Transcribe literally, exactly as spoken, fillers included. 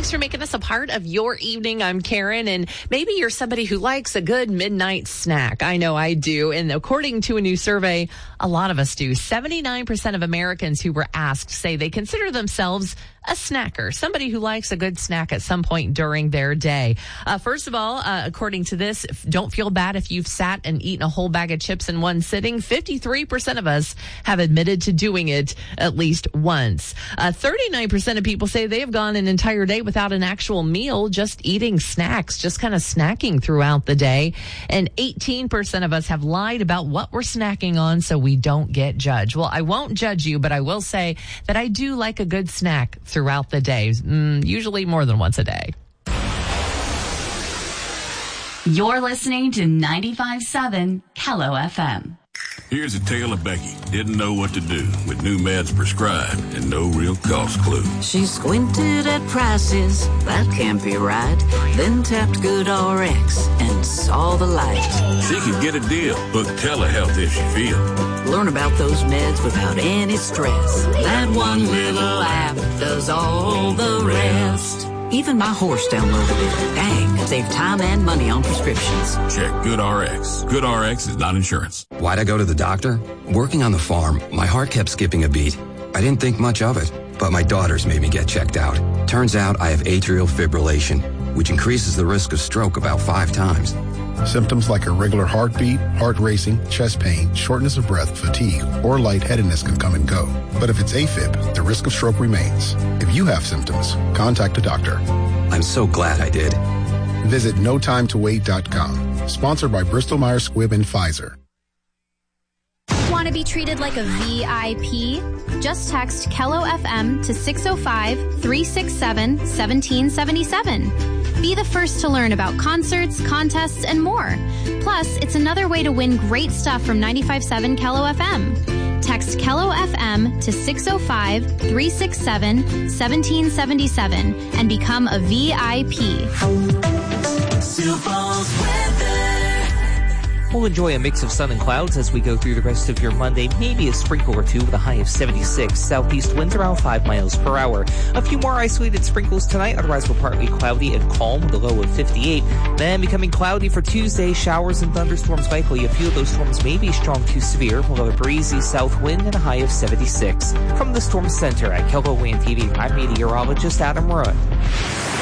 Thanks for making us a part of your evening. I'm Karen, and maybe you're somebody who likes a good midnight snack. I know I do. And according to a new survey, a lot of us do. seventy-nine percent of Americans who were asked say they consider themselves a snacker, somebody who likes a good snack at some point during their day. Uh, first of all, uh, according to this, don't feel bad if you've sat and eaten a whole bag of chips in one sitting. fifty-three percent of us have admitted to doing it at least once. Uh, thirty-nine percent of people say they have gone an entire day without an actual meal, just eating snacks, just kind of snacking throughout the day. And eighteen percent of us have lied about what we're snacking on so we don't get judged. Well, I won't judge you, but I will say that I do like a good snack throughout the day, mm, usually more than once a day. You're listening to ninety-five point seven Kello F M. Here's a tale of Becky. Didn't know what to do with new meds prescribed and no real cost clue. She squinted at prices, that can't be right. Then tapped GoodRx and saw the light. She could get a deal. Book telehealth if she feel. Learn about those meds without any stress. That one little app does all the rest. Even my horse downloaded it. Dang, save time and money on prescriptions. Check GoodRx. GoodRx is not insurance. Why'd I go to the doctor? Working on the farm, my heart kept skipping a beat. I didn't think much of it, but my daughters made me get checked out. Turns out I have atrial fibrillation, which increases the risk of stroke about five times. Symptoms like irregular heartbeat, heart racing, chest pain, shortness of breath, fatigue, or lightheadedness can come and go. But if it's AFib, the risk of stroke remains. If you have symptoms, contact a doctor. I'm so glad I did. Visit no time to wait dot com. Sponsored by Bristol Myers Squibb and Pfizer. Want to be treated like a V I P? Just text Kello F M to six oh five, three six seven, one seven seven seven. Be the first to learn about concerts, contests, and more. Plus, it's another way to win great stuff from ninety-five point seven Kello F M. Text Kello F M to six oh five, three six seven, one seven seven seven and become a V I P. Sioux Falls weather. We'll enjoy a mix of sun and clouds as we go through the rest of your Monday. Maybe a sprinkle or two with a high of seventy-six. Southeast winds around five miles per hour. A few more isolated sprinkles tonight. Otherwise, we're partly cloudy and calm with a low of fifty-eight. Then becoming cloudy for Tuesday. Showers and thunderstorms likely. A few of those storms may be strong to severe. We'll have a breezy south wind and a high of seventy-six. From the Storm Center at Kello Wind T V, I'm meteorologist Adam Roy.